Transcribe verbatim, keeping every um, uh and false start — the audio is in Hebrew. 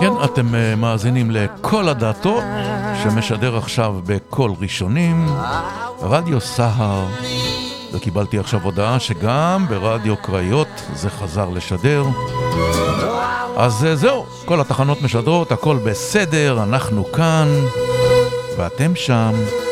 כן, אתם uh, מאזינים לכל הדאטו שמשדר עכשיו בכל ראשונים, רדיו סהר, וקיבלתי עכשיו הודעה שגם ברדיו קריות זה חזר לשדר. אז uh, זהו, כל התחנות משדרות, הכל בסדר, אנחנו כאן ואתם שם.